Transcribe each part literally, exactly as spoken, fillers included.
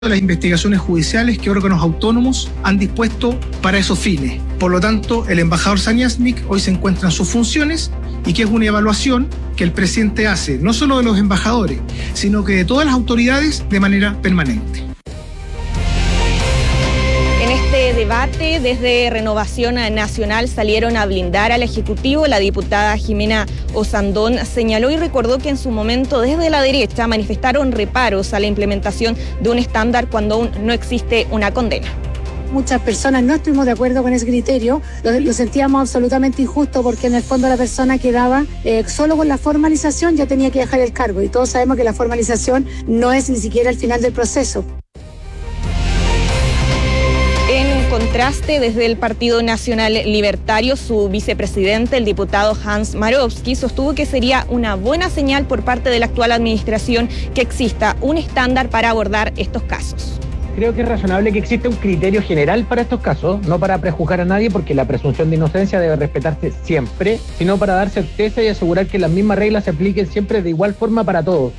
de las investigaciones judiciales que órganos autónomos han dispuesto para esos fines. Por lo tanto, el embajador Saniasnik hoy se encuentra en sus funciones y que es una evaluación que el presidente hace no solo de los embajadores, sino que de todas las autoridades de manera permanente. En este debate, desde Renovación Nacional salieron a blindar al Ejecutivo. La diputada Jimena Osandón señaló y recordó que en su momento desde la derecha manifestaron reparos a la implementación de un estándar cuando aún no existe una condena. Muchas personas no estuvimos de acuerdo con ese criterio, lo, lo sentíamos absolutamente injusto porque en el fondo la persona quedaba eh, solo con la formalización, ya tenía que dejar el cargo y todos sabemos que la formalización no es ni siquiera el final del proceso. En contraste, desde el Partido Nacional Libertario, su vicepresidente, el diputado Hans Marowski, sostuvo que sería una buena señal por parte de la actual administración que exista un estándar para abordar estos casos. Creo que es razonable que exista un criterio general para estos casos, no para prejuzgar a nadie porque la presunción de inocencia debe respetarse siempre, sino para dar certeza y asegurar que las mismas reglas se apliquen siempre de igual forma para todos.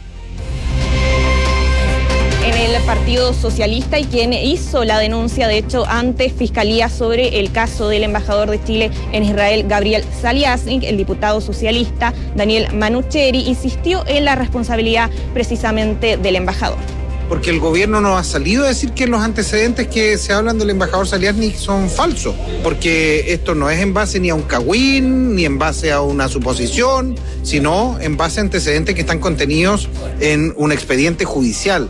En el Partido Socialista y quien hizo la denuncia, de hecho, ante Fiscalía sobre el caso del embajador de Chile en Israel, Gabriel Saliasnik, el diputado socialista Daniel Manucheri insistió en la responsabilidad precisamente del embajador. Porque el gobierno no ha salido a decir que los antecedentes que se hablan del embajador Saliasnik son falsos, porque esto no es en base ni a un cagüín, ni en base a una suposición, sino en base a antecedentes que están contenidos en un expediente judicial.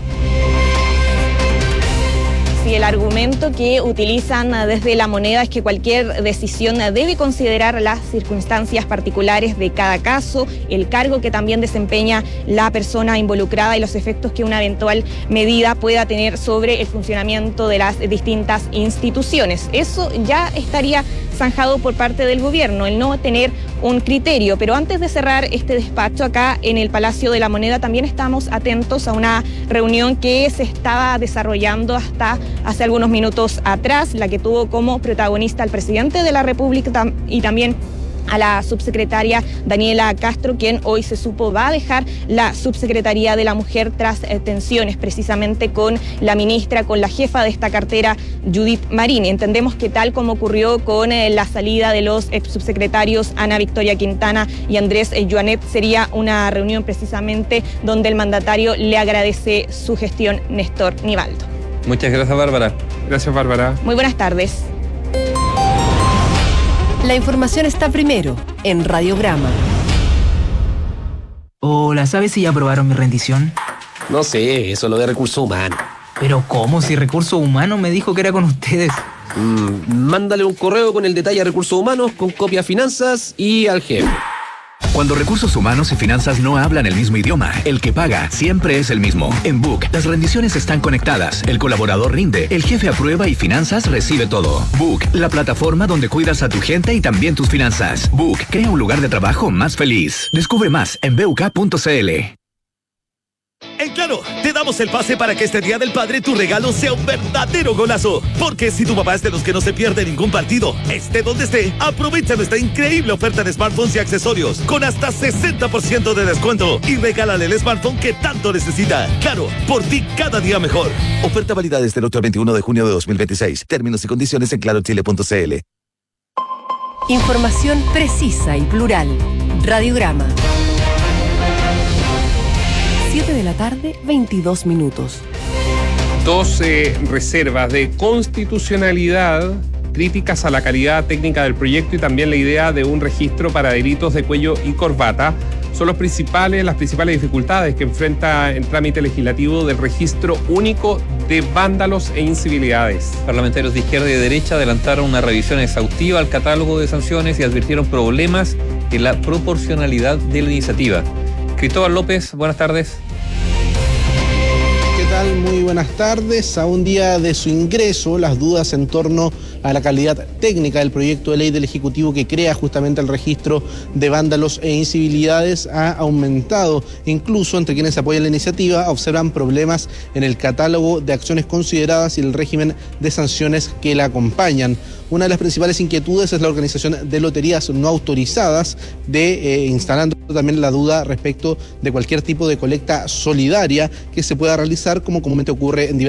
Sí, el argumento que utilizan desde La Moneda es que cualquier decisión debe considerar las circunstancias particulares de cada caso, el cargo que también desempeña la persona involucrada y los efectos que una eventual medida pueda tener sobre el funcionamiento de las distintas instituciones. Eso ya estaría zanjado por parte del gobierno, el no tener un criterio. Pero antes de cerrar este despacho acá en el Palacio de la Moneda, también estamos atentos a una reunión que se estaba desarrollando hasta hace algunos minutos atrás, la que tuvo como protagonista al presidente de la República y también a la subsecretaria Daniela Castro, quien hoy se supo va a dejar la subsecretaría de la Mujer tras eh, tensiones precisamente con la ministra, con la jefa de esta cartera, Judith Marín. Entendemos que tal como ocurrió con eh, la salida de los ex subsecretarios Ana Victoria Quintana y Andrés eh, Joanet, sería una reunión precisamente donde el mandatario le agradece su gestión, Néstor Nivaldo. Muchas gracias, Bárbara. Gracias, Bárbara. Muy buenas tardes. La información está primero en Radiograma. Hola, ¿sabes si ya aprobaron mi rendición? No sé, eso es lo de recursos humanos. ¿Pero cómo? Si Recursos Humanos me dijo que era con ustedes. Mm, mándale un correo con el detalle a Recursos Humanos, con copia a Finanzas y al jefe. Cuando Recursos Humanos y Finanzas no hablan el mismo idioma, el que paga siempre es el mismo. En Book, las rendiciones están conectadas, el colaborador rinde, el jefe aprueba y Finanzas recibe todo. Book, la plataforma donde cuidas a tu gente y también tus finanzas. Book, crea un lugar de trabajo más feliz. Descubre más en b u k punto c l. En Claro, te damos el pase para que este Día del Padre tu regalo sea un verdadero golazo. Porque si tu papá es de los que no se pierde ningún partido, esté donde esté, aprovecha nuestra increíble oferta de smartphones y accesorios con hasta sesenta por ciento de descuento y regálale el smartphone que tanto necesita. Claro, por ti cada día mejor. Oferta válida desde el otro veintiuno de junio de dos mil veintiséis. Términos y condiciones en claro chile punto c l. Información precisa y plural. Radiograma. siete de la tarde, veintidós minutos. Dos eh, reservas de constitucionalidad críticas a la calidad técnica del proyecto y también la idea de un registro para delitos de cuello y corbata son los principales, las principales dificultades que enfrenta el trámite legislativo del registro único de vándalos e incivilidades. Parlamentarios de izquierda y de derecha adelantaron una revisión exhaustiva al catálogo de sanciones y advirtieron problemas en la proporcionalidad de la iniciativa. Cristóbal López, buenas tardes. ¿Qué tal? Muy buenas tardes. A un día de su ingreso, las dudas en torno a la calidad técnica del proyecto de ley del Ejecutivo que crea justamente el registro de vándalos e incivilidades ha aumentado. Incluso entre quienes apoyan la iniciativa observan problemas en el catálogo de acciones consideradas y el régimen de sanciones que la acompañan. Una de las principales inquietudes es la organización de loterías no autorizadas, de eh, instalando también la duda respecto de cualquier tipo de colecta solidaria que se pueda realizar, como comúnmente ocurre en diversos